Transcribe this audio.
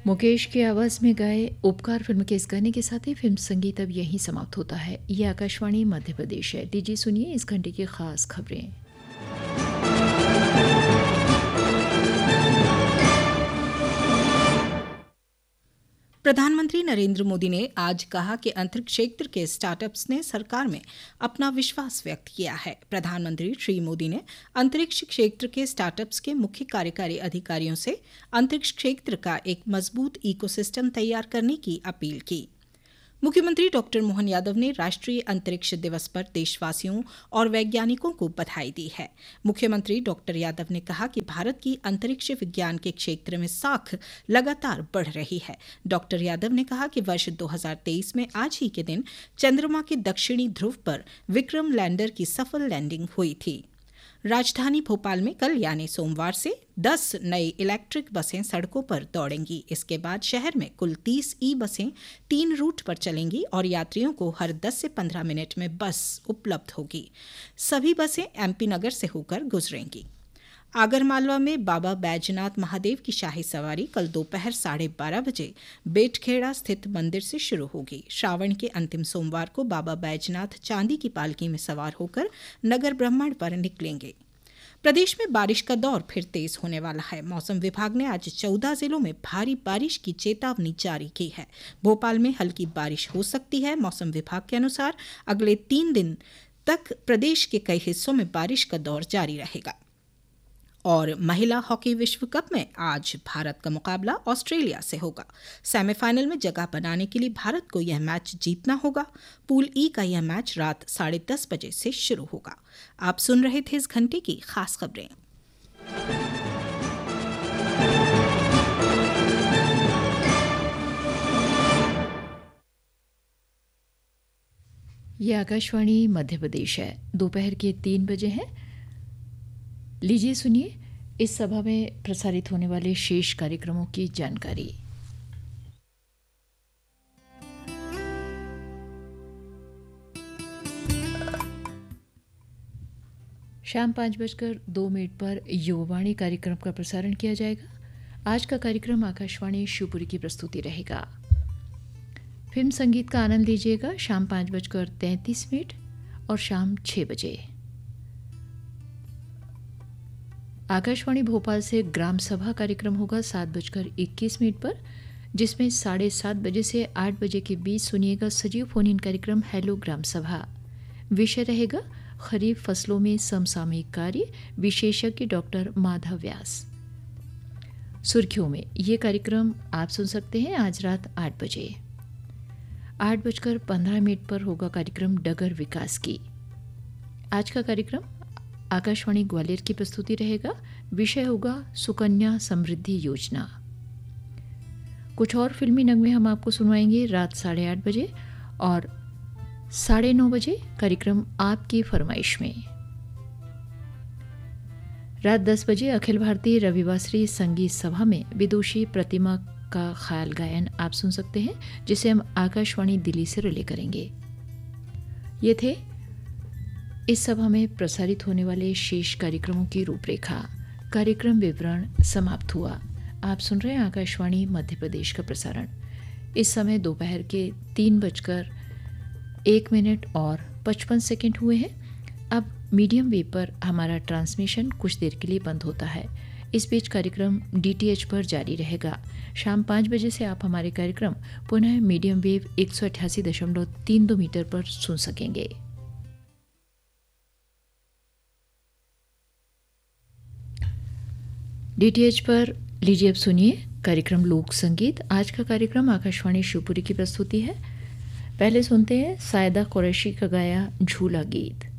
मुकेश की आवाज़ में गाए उपकार फिल्म के इस गाने के साथ ही फिल्म संगीत अब यहीं समाप्त होता है। ये आकाशवाणी मध्य प्रदेश है। लीजिए सुनिए इस घंटे की खास खबरें। प्रधानमंत्री नरेंद्र मोदी ने आज कहा कि अंतरिक्ष क्षेत्र के स्टार्टअप्स ने सरकार में अपना विश्वास व्यक्त किया है। प्रधानमंत्री श्री मोदी ने अंतरिक्ष क्षेत्र के स्टार्टअप्स के मुख्य कार्यकारी अधिकारियों से अंतरिक्ष क्षेत्र का एक मजबूत इकोसिस्टम तैयार करने की अपील की। मुख्यमंत्री डॉक्टर मोहन यादव ने राष्ट्रीय अंतरिक्ष दिवस पर देशवासियों और वैज्ञानिकों को बधाई दी है। मुख्यमंत्री डॉक्टर यादव ने कहा कि भारत की अंतरिक्ष विज्ञान के क्षेत्र में साख लगातार बढ़ रही है। डॉक्टर यादव ने कहा कि वर्ष 2023 में आज ही के दिन चंद्रमा के दक्षिणी ध्रुव पर विक्रम लैंडर की सफल लैंडिंग हुई थी। राजधानी भोपाल में कल यानी सोमवार से 10 नई इलेक्ट्रिक बसें सड़कों पर दौड़ेंगी। इसके बाद शहर में कुल 30 ई बसें 3 रूट पर चलेंगी और यात्रियों को हर 10 से 15 मिनट में बस उपलब्ध होगी। सभी बसें एमपी नगर से होकर गुजरेंगी। आगरमालवा में बाबा बैजनाथ महादेव की शाही सवारी कल दोपहर 12:30 बजे बेटखेड़ा स्थित मंदिर से शुरू होगी। श्रावण के अंतिम सोमवार को बाबा बैजनाथ चांदी की पालकी में सवार होकर नगर ब्रह्मण पर निकलेंगे। प्रदेश में बारिश का दौर फिर तेज होने वाला है। मौसम विभाग ने आज 14 जिलों में भारी बारिश की चेतावनी जारी की है। भोपाल में हल्की बारिश हो सकती है। मौसम विभाग के अनुसार अगले 3 दिन तक प्रदेश के कई हिस्सों में बारिश का दौर जारी रहेगा। और महिला हॉकी विश्व कप में आज भारत का मुकाबला ऑस्ट्रेलिया से होगा। सेमीफाइनल में जगह बनाने के लिए भारत को यह मैच जीतना होगा। पूल ई का यह मैच रात 10:30 बजे से शुरू होगा। आप सुन रहे थे इस घंटे की खास खबरें। ये आकाशवाणी मध्य प्रदेश है। दोपहर के 3 बजे हैं। लीजिए सुनिए इस सभा में प्रसारित होने वाले शेष कार्यक्रमों की जानकारी। शाम 5:02 पर युवावाणी कार्यक्रम का प्रसारण किया जाएगा। आज का कार्यक्रम आकाशवाणी शिवपुरी की प्रस्तुति रहेगा। फिल्म संगीत का आनंद लीजिएगा शाम 5:33 और शाम 6 बजे। आकाशवाणी भोपाल से ग्राम सभा कार्यक्रम होगा 7:21 पर, जिसमें 7:30 बजे से 8 बजे के बीच सुनिएगा सजीव फोन इन कार्यक्रम हेलो ग्राम सभा। विषय रहेगा खरीफ फसलों में समसामयिक कार्य, विशेषज्ञ डॉक्टर माधव व्यास। सुर्खियों में ये कार्यक्रम आप सुन सकते हैं आज रात 8 बजे। 8:15 पर होगा कार्यक्रम डगर विकास की। आज का कार्यक्रम आकाशवाणी ग्वालियर की प्रस्तुति रहेगा। विषय होगा सुकन्या समृद्धि योजना। कुछ और फिल्मी नगमे हम आपको सुनवाएंगे रात 8:30 बजे और 9:30 बजे कार्यक्रम आपकी फरमाइश में। रात 10 बजे अखिल भारतीय रविवासरी संगीत सभा में विदुषी प्रतिमा का ख्याल गायन आप सुन सकते हैं, जिसे हम आकाशवाणी दिल्ली से रिले करेंगे। ये थे इस सभा में प्रसारित होने वाले शेष कार्यक्रमों की रूपरेखा। कार्यक्रम विवरण समाप्त हुआ। आप सुन रहे हैं आकाशवाणी मध्य प्रदेश का प्रसारण। इस समय दोपहर के 3:01 और 55 सेकंड हुए हैं। अब मीडियम वेव पर हमारा ट्रांसमिशन कुछ देर के लिए बंद होता है। इस बीच कार्यक्रम DTH पर जारी रहेगा। शाम 5 बजे से आप हमारे कार्यक्रम पुनः मीडियम वेव 188.32 मीटर पर सुन सकेंगे। DTH पर लीजिए अब सुनिए कार्यक्रम लोक संगीत। आज का कार्यक्रम आकाशवाणी शिवपुरी की प्रस्तुति है। पहले सुनते हैं सायदा कुरैशी का गाया झूला गीत।